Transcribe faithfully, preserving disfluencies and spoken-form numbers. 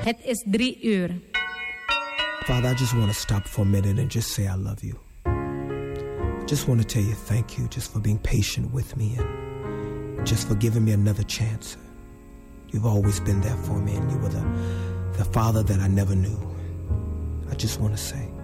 Het is drie uur. Father, I just want to stop for a minute and just say I love you. I just want to tell you thank you just for being patient with me and just for giving me another chance. You've always been there for me, and you were the, the father that I never knew. I just want to say